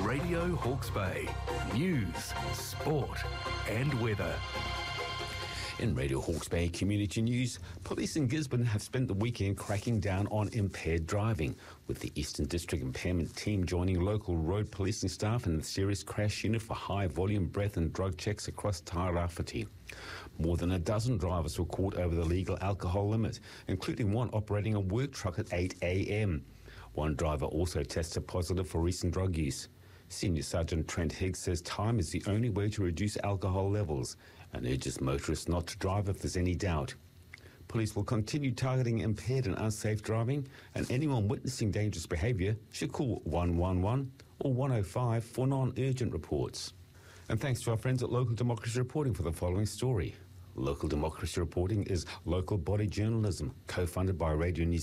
Radio Hawke's Bay. News, sport and weather. In Radio Hawke's Bay Community News, police in Gisborne have spent the weekend cracking down on impaired driving, with the Eastern District Impairment Team joining local road policing staff and the Serious Crash Unit for high-volume breath and drug checks across Tairāwhiti. More than a dozen drivers were caught over the legal alcohol limit, including one operating a work truck at 8 a.m. One driver also tested positive for recent drug use. Senior Sergeant Trent Higgs says time is the only way to reduce alcohol levels and urges motorists not to drive if there's any doubt. Police will continue targeting impaired and unsafe driving, and anyone witnessing dangerous behaviour should call 111 or 105 for non-urgent reports. And thanks to our friends at Local Democracy Reporting for the following story. Local Democracy Reporting is local body journalism, co-funded by Radio New